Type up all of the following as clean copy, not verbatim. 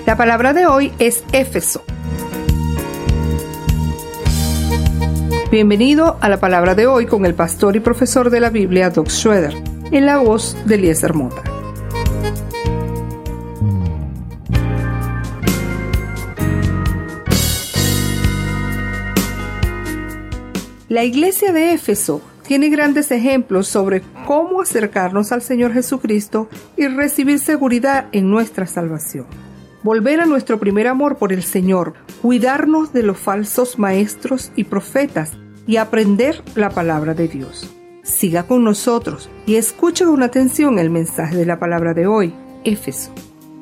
La palabra de hoy es Éfeso. Bienvenido a la palabra de hoy con el pastor y profesor de la Biblia, Doug Schroeder, en la voz de Eliezer Mota. La iglesia de Éfeso tiene grandes ejemplos sobre cómo acercarnos al Señor Jesucristo y recibir seguridad en nuestra salvación. Volver a nuestro primer amor por el Señor, cuidarnos de los falsos maestros y profetas y aprender la palabra de Dios. Siga con nosotros y escuche con atención el mensaje de la palabra de hoy, Éfeso.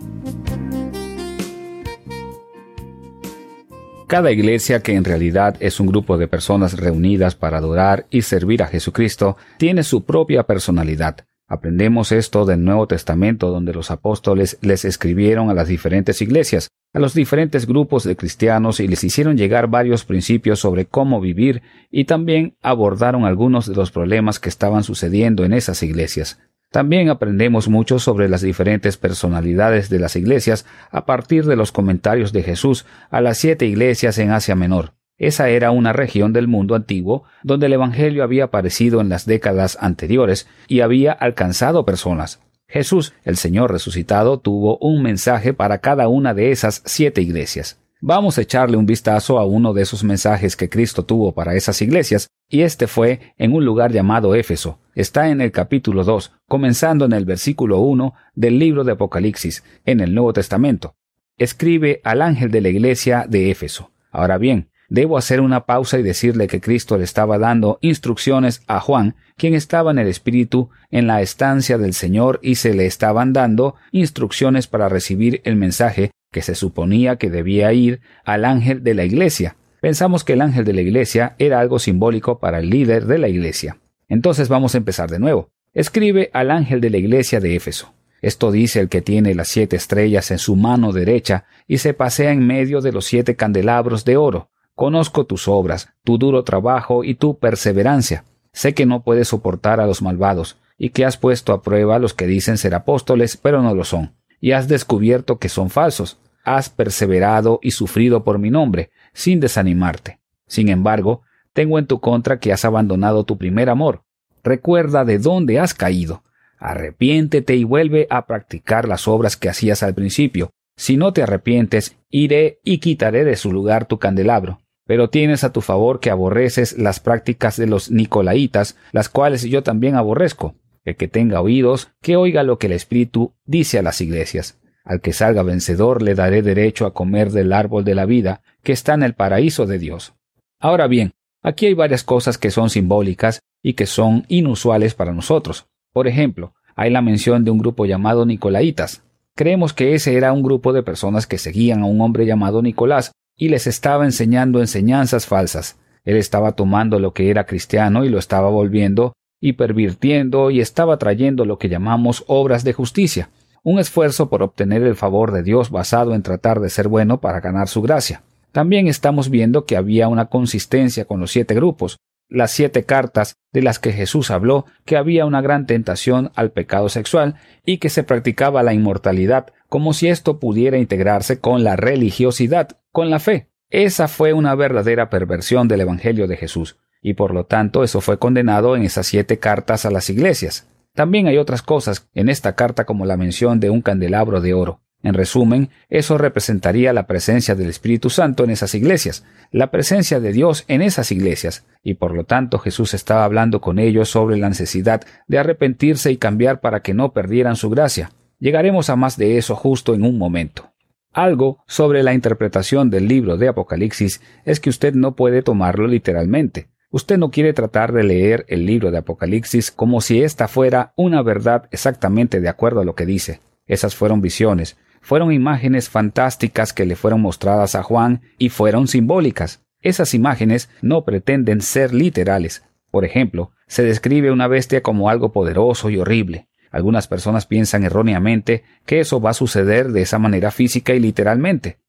Cada iglesia, que en realidad es un grupo de personas reunidas para adorar y servir a Jesucristo, tiene su propia personalidad. Aprendemos esto del Nuevo Testamento, donde los apóstoles les escribieron a las diferentes iglesias, a los diferentes grupos de cristianos, y les hicieron llegar varios principios sobre cómo vivir, y también abordaron algunos de los problemas que estaban sucediendo en esas iglesias. También aprendemos mucho sobre las diferentes personalidades de las iglesias a partir de los comentarios de Jesús a las 7 iglesias en Asia Menor. Esa era una región del mundo antiguo donde el Evangelio había aparecido en las décadas anteriores y había alcanzado personas. Jesús, el Señor resucitado, tuvo un mensaje para cada una de esas 7 iglesias. Vamos a echarle un vistazo a uno de esos mensajes que Cristo tuvo para esas iglesias, y este fue en un lugar llamado Éfeso. Está en el capítulo 2, comenzando en el versículo 1 del libro de Apocalipsis, en el Nuevo Testamento. Escribe al ángel de la iglesia de Éfeso. Ahora bien, debo hacer una pausa y decirle que Cristo le estaba dando instrucciones a Juan, quien estaba en el Espíritu en la estancia del Señor, y se le estaban dando instrucciones para recibir el mensaje que se suponía que debía ir al ángel de la iglesia. Pensamos que el ángel de la iglesia era algo simbólico para el líder de la iglesia. Entonces vamos a empezar de nuevo. Escribe al ángel de la iglesia de Éfeso. Esto dice el que tiene las 7 estrellas en su mano derecha y se pasea en medio de los 7 candelabros de oro. Conozco tus obras, tu duro trabajo y tu perseverancia. Sé que no puedes soportar a los malvados, y que has puesto a prueba a los que dicen ser apóstoles, pero no lo son, y has descubierto que son falsos. Has perseverado y sufrido por mi nombre, sin desanimarte. Sin embargo, tengo en tu contra que has abandonado tu primer amor. Recuerda de dónde has caído. Arrepiéntete y vuelve a practicar las obras que hacías al principio. Si no te arrepientes, iré y quitaré de su lugar tu candelabro. Pero tienes a tu favor que aborreces las prácticas de los nicolaitas, las cuales yo también aborrezco. El que tenga oídos, que oiga lo que el Espíritu dice a las iglesias. Al que salga vencedor le daré derecho a comer del árbol de la vida, que está en el paraíso de Dios. Ahora bien, aquí hay varias cosas que son simbólicas y que son inusuales para nosotros. Por ejemplo, hay la mención de un grupo llamado nicolaitas. Creemos que ese era un grupo de personas que seguían a un hombre llamado Nicolás y les estaba enseñando enseñanzas falsas. Él estaba tomando lo que era cristiano y lo estaba volviendo y pervirtiendo, y estaba trayendo lo que llamamos obras de justicia, un esfuerzo por obtener el favor de Dios basado en tratar de ser bueno para ganar su gracia. También estamos viendo que había una consistencia con los 7 grupos, las 7 cartas de las que Jesús habló, que había una gran tentación al pecado sexual y que se practicaba la inmortalidad, como si esto pudiera integrarse con la religiosidad, con la fe. Esa fue una verdadera perversión del Evangelio de Jesús, y por lo tanto eso fue condenado en esas 7 cartas a las iglesias. También hay otras cosas en esta carta, como la mención de un candelabro de oro. En resumen, eso representaría la presencia del Espíritu Santo en esas iglesias, la presencia de Dios en esas iglesias, y por lo tanto Jesús estaba hablando con ellos sobre la necesidad de arrepentirse y cambiar para que no perdieran su gracia. Llegaremos a más de eso justo en un momento. Algo sobre la interpretación del libro de Apocalipsis es que usted no puede tomarlo literalmente. Usted no quiere tratar de leer el libro de Apocalipsis como si esta fuera una verdad exactamente de acuerdo a lo que dice. Esas fueron visiones, fueron imágenes fantásticas que le fueron mostradas a Juan y fueron simbólicas. Esas imágenes no pretenden ser literales. Por ejemplo, se describe una bestia como algo poderoso y horrible. Algunas personas piensan erróneamente que eso va a suceder de esa manera física y literalmente.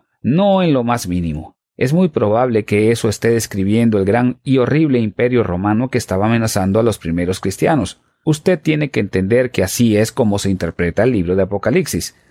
No en lo más mínimo. Es muy probable que eso esté describiendo el gran y horrible imperio romano que estaba amenazando a los primeros cristianos. Usted tiene que entender que así es como se interpreta el libro de Apocalipsis.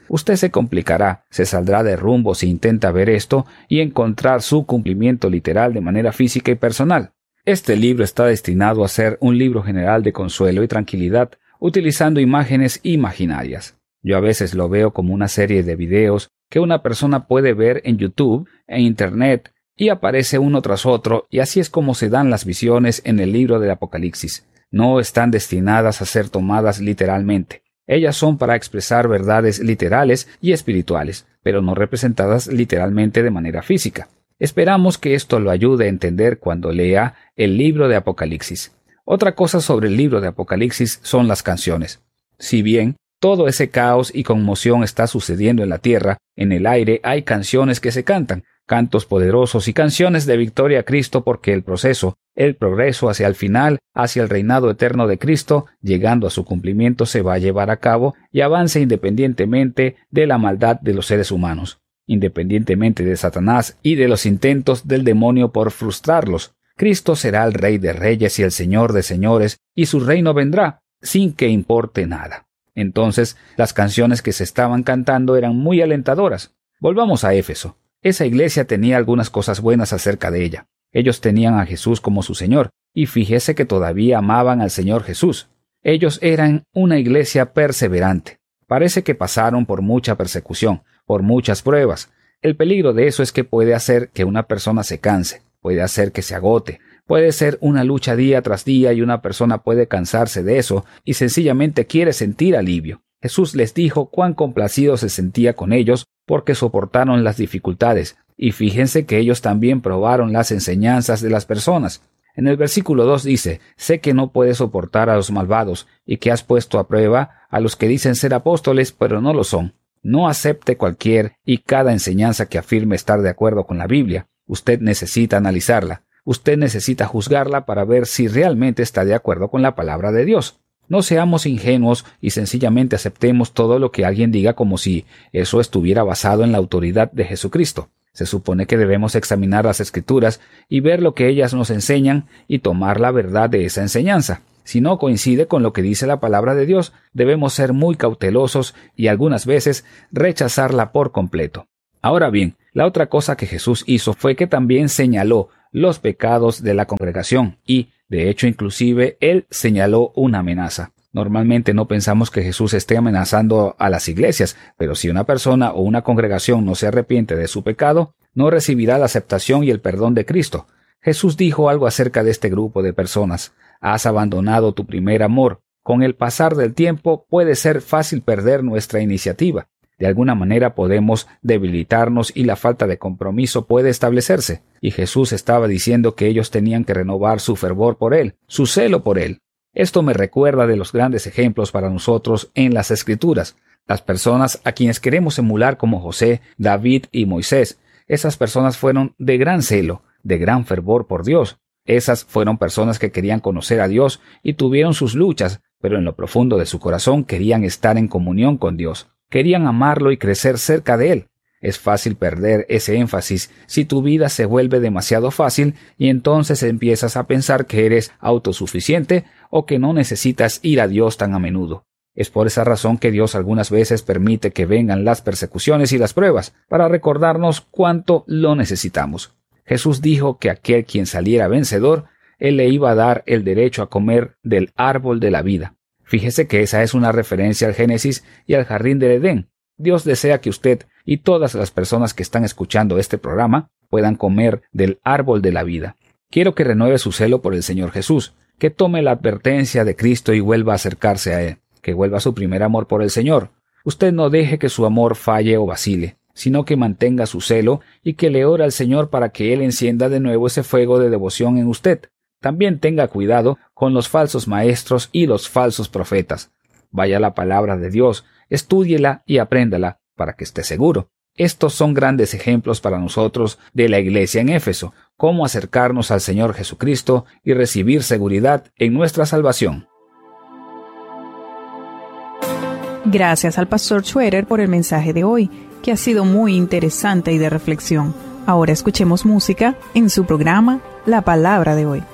Usted se complicará, se saldrá de rumbo si intenta ver esto y encontrar su cumplimiento literal de manera física y personal. Este libro está destinado a ser un libro general de consuelo y tranquilidad, utilizando imágenes imaginarias. Yo a veces lo veo como una serie de videos que una persona puede ver en YouTube, en Internet, y aparece uno tras otro, y así es como se dan las visiones en el libro del Apocalipsis. No están destinadas a ser tomadas literalmente. Ellas son para expresar verdades literales y espirituales, pero no representadas literalmente de manera física. Esperamos que esto lo ayude a entender cuando lea el libro de Apocalipsis. Otra cosa sobre el libro de Apocalipsis son las canciones. Si bien todo ese caos y conmoción está sucediendo en la tierra, en el aire hay canciones que se cantan, cantos poderosos y canciones de victoria a Cristo, porque el progreso hacia el final, hacia el reinado eterno de Cristo, llegando a su cumplimiento, se va a llevar a cabo y avance independientemente de la maldad de los seres humanos, independientemente de Satanás y de los intentos del demonio por frustrarlos. Cristo será el Rey de Reyes y el Señor de Señores, y su reino vendrá, sin que importe nada. Entonces, las canciones que se estaban cantando eran muy alentadoras. Volvamos a Éfeso. Esa iglesia tenía algunas cosas buenas acerca de ella. Ellos tenían a Jesús como su Señor, y fíjese que todavía amaban al Señor Jesús. Ellos eran una iglesia perseverante. Parece que pasaron por mucha persecución, por muchas pruebas. El peligro de eso es que puede hacer que una persona se canse, puede hacer que se agote. Puede ser una lucha día tras día y una persona puede cansarse de eso y sencillamente quiere sentir alivio. Jesús les dijo cuán complacido se sentía con ellos porque soportaron las dificultades, y fíjense que ellos también probaron las enseñanzas de las personas. En el versículo 2 dice: sé que no puedes soportar a los malvados y que has puesto a prueba a los que dicen ser apóstoles pero no lo son. No acepte cualquier y cada enseñanza que afirme estar de acuerdo con la Biblia. Usted necesita analizarla. Usted necesita juzgarla para ver si realmente está de acuerdo con la palabra de Dios. No seamos ingenuos y sencillamente aceptemos todo lo que alguien diga como si eso estuviera basado en la autoridad de Jesucristo. Se supone que debemos examinar las Escrituras y ver lo que ellas nos enseñan y tomar la verdad de esa enseñanza. Si no coincide con lo que dice la palabra de Dios, debemos ser muy cautelosos y algunas veces rechazarla por completo. Ahora bien, la otra cosa que Jesús hizo fue que también señaló los pecados de la congregación y, de hecho, inclusive, él señaló una amenaza. Normalmente no pensamos que Jesús esté amenazando a las iglesias, pero si una persona o una congregación no se arrepiente de su pecado, no recibirá la aceptación y el perdón de Cristo. Jesús dijo algo acerca de este grupo de personas. Has abandonado tu primer amor. Con el pasar del tiempo puede ser fácil perder nuestra iniciativa. De alguna manera podemos debilitarnos y la falta de compromiso puede establecerse. Y Jesús estaba diciendo que ellos tenían que renovar su fervor por Él, su celo por Él. Esto me recuerda de los grandes ejemplos para nosotros en las Escrituras. Las personas a quienes queremos emular como José, David y Moisés. Esas personas fueron de gran celo, de gran fervor por Dios. Esas fueron personas que querían conocer a Dios y tuvieron sus luchas, pero en lo profundo de su corazón querían estar en comunión con Dios. Querían amarlo y crecer cerca de Él. Es fácil perder ese énfasis si tu vida se vuelve demasiado fácil y entonces empiezas a pensar que eres autosuficiente o que no necesitas ir a Dios tan a menudo. Es por esa razón que Dios algunas veces permite que vengan las persecuciones y las pruebas, para recordarnos cuánto lo necesitamos. Jesús dijo que aquel quien saliera vencedor, Él le iba a dar el derecho a comer del árbol de la vida. Fíjese que esa es una referencia al Génesis y al jardín del Edén. Dios desea que usted y todas las personas que están escuchando este programa puedan comer del árbol de la vida. Quiero que renueve su celo por el Señor Jesús, que tome la advertencia de Cristo y vuelva a acercarse a Él, que vuelva a su primer amor por el Señor. Usted no deje que su amor falle o vacile, sino que mantenga su celo y que le ore al Señor para que Él encienda de nuevo ese fuego de devoción en usted. También tenga cuidado con los falsos maestros y los falsos profetas. Vaya a la palabra de Dios, estúdiela y apréndala para que esté seguro. Estos son grandes ejemplos para nosotros de la iglesia en Éfeso, cómo acercarnos al Señor Jesucristo y recibir seguridad en nuestra salvación. Gracias al pastor Schroeder por el mensaje de hoy, que ha sido muy interesante y de reflexión. Ahora escuchemos música en su programa La Palabra de Hoy.